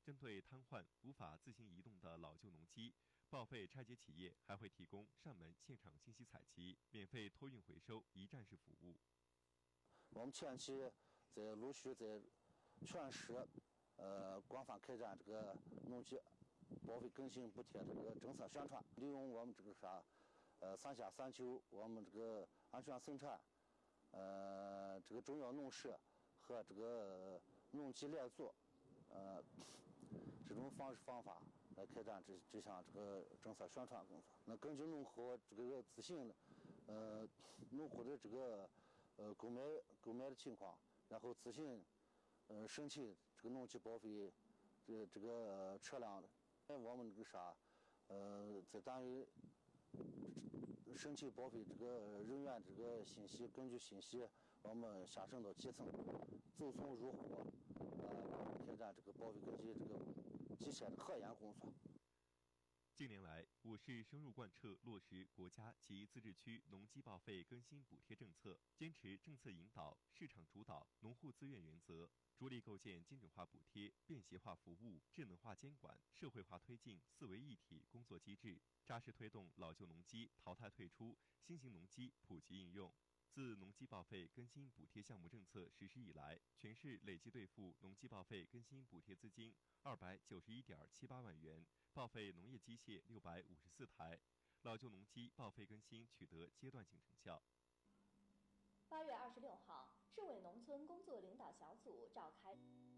针对瘫痪、无法自行移动的老旧农机，报废拆解企业还会提供上门现场信息采集、免费托运回收一站式服务。 我们前期陆续在全市广泛开展这个农机报废更新补贴这个政策宣传，利用我们这个3下3球，我们这个安全生产，这个中药农事和这个农机联组，这种方式方法来开展这项这个政策宣传工作。那根据农户这个自行农户的这个购买的情况，然后自行申请这个农机报废这个车辆的。我们这个在单位申请报废这个人员这个信息，根据信息我们下沉到基层，走从入户，开展这个报废更新这个基线的核验工作。 近年来，我市深入贯彻落实国家及自治区农机报废更新补贴政策，坚持政策引导、市场主导、农户自愿原则，着力构建精准化补贴、便携化服务、智能化监管、社会化推进四维一体工作机制，扎实推动老旧农机淘汰退出、新型农机普及应用。自农机报废更新补贴项目政策实施以来，全市累计兑付农机报废更新补贴资金291.78万元，报废农业机械654台，老旧农机报废更新取得阶段性成效。 8月26号，市委农村工作领导小组召开。